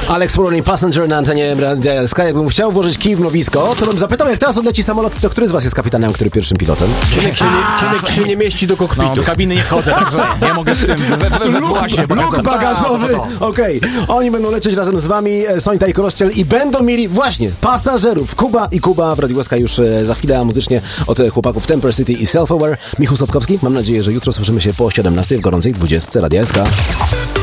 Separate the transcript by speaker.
Speaker 1: Alex Warren, Passenger na antenie Radia SK. Jakbym chciał włożyć kij w mrowisko, to bym zapytał, jak teraz odleci samolot, to który z was jest kapitanem, a który pierwszym pilotem?
Speaker 2: Ciunek się nie mieści do kokpitu.
Speaker 3: No, do kabiny nie wchodzę, także nie mogę w tym
Speaker 1: Luk bagażowy. Okej. Oni będą lecieć razem z wami, Sonita i Korościel, i będą mieli właśnie pasażerów. Kuba w Radiu SK już za chwilę, a muzycznie od chłopaków Temper City i Self-Aware. Michał Sapkowski, mam nadzieję, że jutro słyszymy się po 17 w gorącej 20 Radia SK.